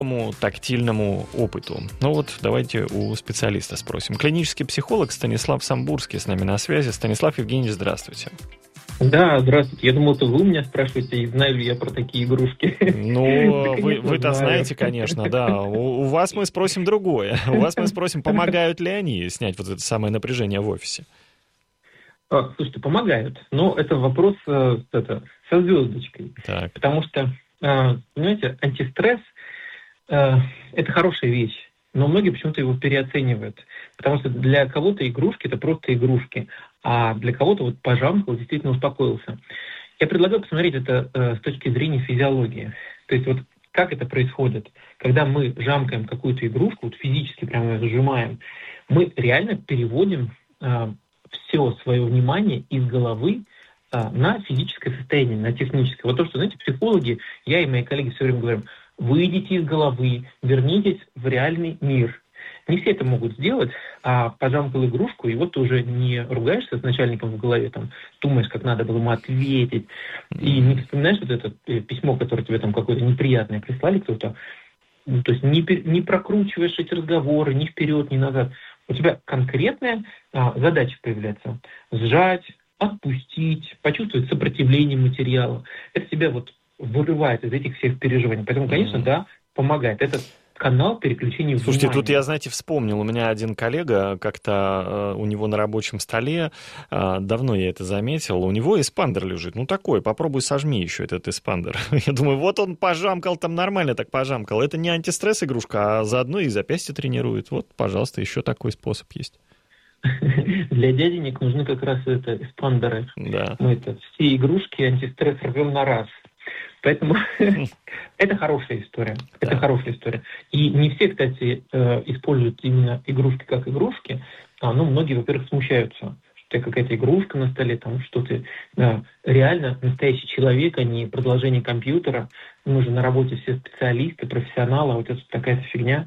тактильному опыту. Ну вот, давайте у специалиста спросим. Клинический психолог Станислав Самбурский с нами на связи. Станислав Евгеньевич, здравствуйте. Да, здравствуйте. Я думал, это вы у меня спрашиваете, и знаю ли я про такие игрушки. Ну, вы-то знаете, конечно, да. У вас мы спросим другое. У вас мы спросим, помогают ли они снять вот это самое напряжение в офисе? Слушайте, помогают. Но это вопрос со звездочкой. Так. Потому что, понимаете, антистресс это хорошая вещь, но многие почему-то его переоценивают. Потому что для кого-то игрушки — это просто игрушки, а для кого-то вот пожамкал, действительно успокоился. Я предлагаю посмотреть это с точки зрения физиологии. То есть вот как это происходит. Когда мы жамкаем какую-то игрушку, вот физически прямо ее сжимаем, мы реально переводим все свое внимание из головы на физическое состояние, на техническое. Вот то, что, знаете, психологи, я и мои коллеги все время говорим: выйдите из головы, вернитесь в реальный мир. Не все это могут сделать, а пожамкал игрушку, и вот ты уже не ругаешься с начальником в голове, там, думаешь, как надо было ему ответить, и не вспоминаешь вот это письмо, которое тебе там какое-то неприятное прислали кто-то, то есть не прокручиваешь эти разговоры ни вперед, ни назад. У тебя конкретная задача появляется: сжать, отпустить, почувствовать сопротивление материала. Это тебя вот вырывает из этих всех переживаний. Поэтому, конечно, да, помогает. Это канал переключения внимания. Слушайте, тут я, знаете, вспомнил, у меня один коллега, как-то у него на рабочем столе, давно я это заметил, у него эспандер лежит, ну такой, попробуй сожми еще этот эспандер. Я думаю, вот он пожамкал, там нормально так пожамкал. Это не антистресс игрушка, а заодно и запястье тренирует. Вот, пожалуйста, еще такой способ есть. Для дяденек нужны как раз эспандеры. Да. Мы все игрушки антистресс рвем на раз. Поэтому это хорошая история. Это хорошая история. И не все, кстати, используют именно игрушки как игрушки. Но многие, во-первых, смущаются, что это какая-то игрушка на столе, там, что ты реально настоящий человек, а не продолжение компьютера. Мы же на работе все специалисты, профессионалы, а вот это такая фигня.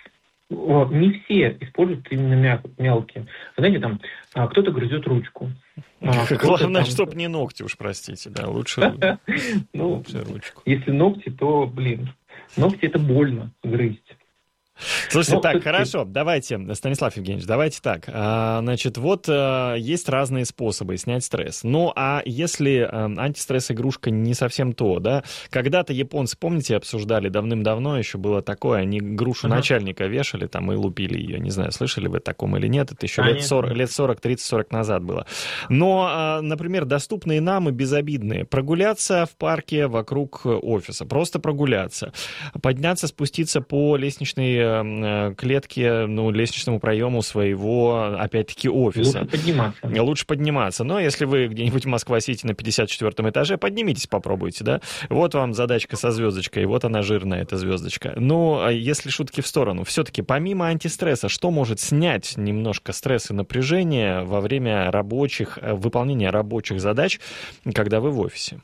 Не все используют именно мелкие. Знаете, там кто-то грызет ручку. Главное, чтобы не ногти, уж простите, да, лучше ручку. Если ногти, то, ногти — это больно грызть. Слушайте, так, хорошо, давайте, Станислав Евгеньевич, давайте так. Значит, вот есть разные способы снять стресс. Ну, а если антистресс-игрушка не совсем то, да? Когда-то японцы, помните, обсуждали давным-давно, еще было такое, они грушу начальника вешали там и лупили ее. Не знаю, слышали вы о таком или нет, это еще лет 30-40 назад было. Но, например, доступные нам и безобидные. Прогуляться в парке вокруг офиса, просто прогуляться. Подняться, спуститься по лестничной клетке, лестничному проему своего, опять-таки, офиса. Лучше подниматься. Но если вы где-нибудь в Москва-Сити на 54-м этаже, поднимитесь, попробуйте, да? Вот вам задачка со звездочкой, вот она жирная, эта звездочка. Ну, если шутки в сторону, все-таки помимо антистресса, что может снять немножко стресс и напряжение во время выполнения рабочих задач, когда вы в офисе?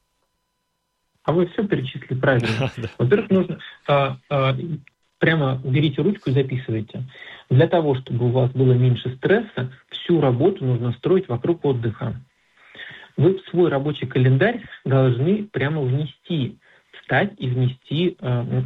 А вы все перечислили правильно. Во-первых, нужно... Прямо берите ручку и записывайте. Для того, чтобы у вас было меньше стресса, всю работу нужно строить вокруг отдыха. Вы в свой рабочий календарь должны прямо встать и внести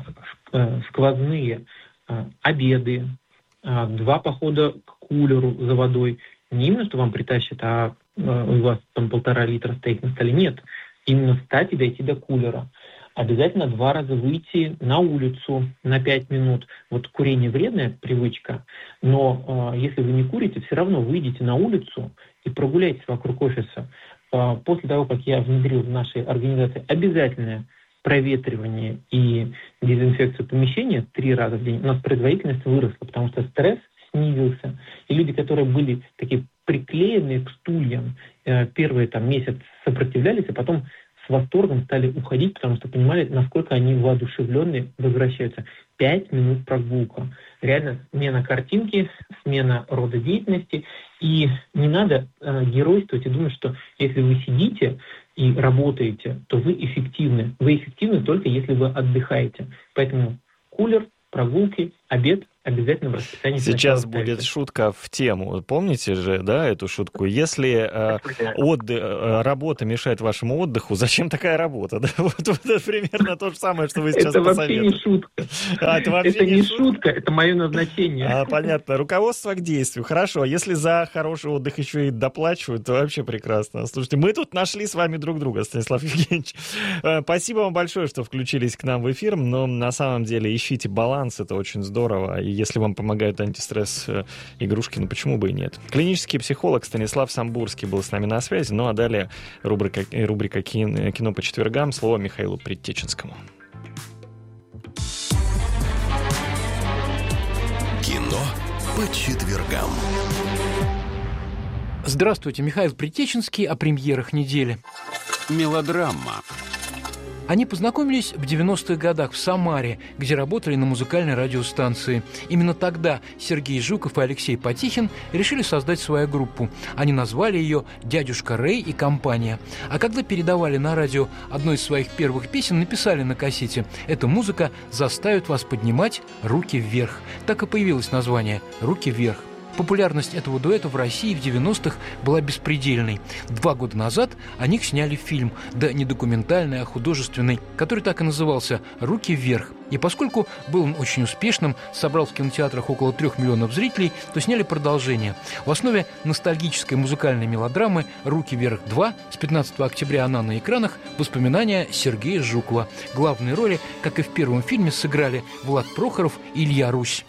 сквозные обеды, 2 похода к кулеру за водой. Не именно, что вам притащат, а у вас там 1,5 литра стоит на столе. Нет. Именно встать и дойти до кулера. Обязательно 2 раза выйти на улицу на 5 минут. Вот курение — вредная привычка, но если вы не курите, все равно выйдите на улицу и прогуляйтесь вокруг офиса. После того, как я внедрил в нашей организации обязательное проветривание и дезинфекцию помещения 3 раза в день, у нас производительность выросла, потому что стресс снизился. И люди, которые были такие приклеенные к стульям, первый месяц сопротивлялись, а потом с восторгом стали уходить, потому что понимали, насколько они воодушевленные возвращаются. 5 минут прогулка. Реально смена картинки, смена рода деятельности. И не надо геройствовать и думать, что если вы сидите и работаете, то вы эффективны. Вы эффективны только если вы отдыхаете. Поэтому кулер, прогулки, обед обязательно в расписании. Сейчас будет шутка в тему. Помните же, да, эту шутку? Если работа мешает вашему отдыху, зачем такая работа? Да? Вот это примерно то же самое, что вы сейчас посоветуете. Это вообще не шутка. Это не шутка, это мое назначение. Понятно. Руководство к действию. Хорошо. Если за хороший отдых еще и доплачивают, то вообще прекрасно. Слушайте, мы тут нашли с вами друг друга, Станислав Евгеньевич. Спасибо вам большое, что включились к нам в эфир, но на самом деле ищите баланс, это очень здорово. И если вам помогают антистресс игрушки, ну почему бы и нет. Клинический психолог Станислав Самбурский был с нами на связи. Ну а далее рубрика «Кино по четвергам». Слово Михаилу Предтеченскому. Кино по четвергам. Здравствуйте, Михаил Предтеченский о премьерах недели. Мелодрама. Они познакомились в 90-х годах в Самаре, где работали на музыкальной радиостанции. Именно тогда Сергей Жуков и Алексей Потихин решили создать свою группу. Они назвали ее «Дядюшка Рэй и компания». А когда передавали на радио одну из своих первых песен, написали на кассете: «Эта музыка заставит вас поднимать руки вверх». Так и появилось название «Руки вверх». Популярность этого дуэта в России в 90-х была беспредельной. 2 года назад о них сняли фильм, да не документальный, а художественный, который так и назывался «Руки вверх». И поскольку был он очень успешным, собрал в кинотеатрах около 3 миллионов зрителей, то сняли продолжение. В основе ностальгической музыкальной мелодрамы «Руки вверх 2» с 15 октября она на экранах воспоминания Сергея Жукова. Главные роли, как и в первом фильме, сыграли Влад Прохоров и Илья Русь.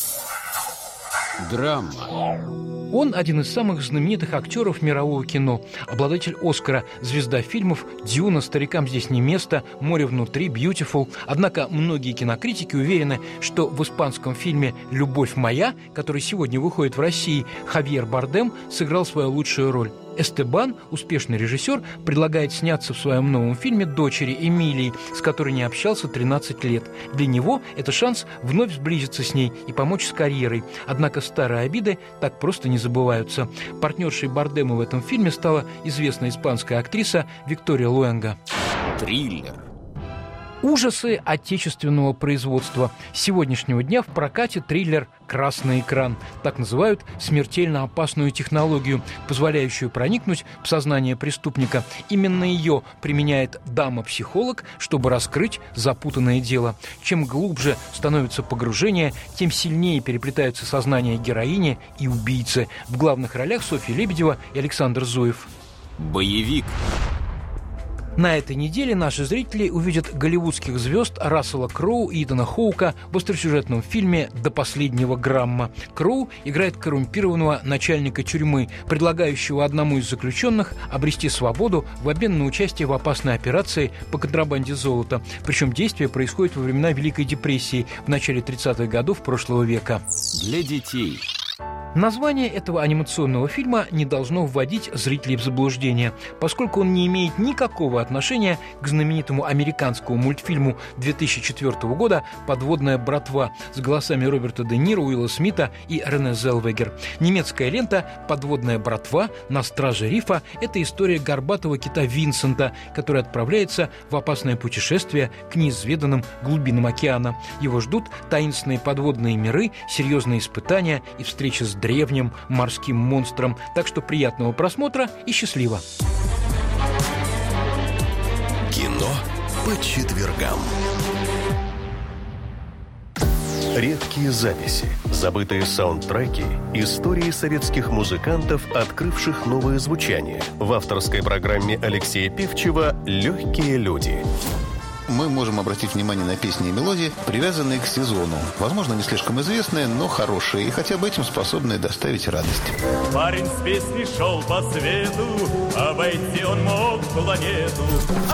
Драма. Он один из самых знаменитых актеров мирового кино, обладатель «Оскара», звезда фильмов «Дюна», «Старикам здесь не место», «Море внутри», «Бьютифул». Однако многие кинокритики уверены, что в испанском фильме «Любовь моя», который сегодня выходит в России, Хавьер Бардем сыграл свою лучшую роль. Эстебан, успешный режиссер, предлагает сняться в своем новом фильме дочери Эмилии, с которой не общался 13 лет. Для него это шанс вновь сблизиться с ней и помочь с карьерой. Однако старые обиды так просто не забываются. Партнершей Бардема в этом фильме стала известная испанская актриса Виктория Луэнга. Триллер. Ужасы отечественного производства. С сегодняшнего дня в прокате триллер «Красный экран». Так называют смертельно опасную технологию, позволяющую проникнуть в сознание преступника. Именно ее применяет дама-психолог, чтобы раскрыть запутанное дело. Чем глубже становится погружение, тем сильнее переплетаются сознания героини и убийцы. В главных ролях Софья Лебедева и Александр Зуев. Боевик. На этой неделе наши зрители увидят голливудских звезд Рассела Кроу и Итана Хоука в остросюжетном фильме «До последнего грамма». Кроу играет коррумпированного начальника тюрьмы, предлагающего одному из заключенных обрести свободу в обмен на участие в опасной операции по контрабанде золота. Причем действие происходит во времена Великой депрессии в начале 30-х годов прошлого века. Для детей. Название этого анимационного фильма не должно вводить зрителей в заблуждение, поскольку он не имеет никакого отношения к знаменитому американскому мультфильму 2004 года «Подводная братва» с голосами Роберта Де Ниро, Уилла Смита и Рене Зелвегер. Немецкая лента «Подводная братва. На страже рифа» – это история горбатого кита Винсента, который отправляется в опасное путешествие к неизведанным глубинам океана. Его ждут таинственные подводные миры, серьезные испытания и встречи с древним морским монстром. Так что приятного просмотра и счастливо! Кино по четвергам. Редкие записи, забытые саундтреки, истории советских музыкантов, открывших новое звучание. В авторской программе Алексея Певчева «Легкие люди». Мы можем обратить внимание на песни и мелодии, привязанные к сезону. Возможно, не слишком известные, но хорошие, и хотя бы этим способные доставить радость. Парень с песней шел по свету, обойти он мог планету.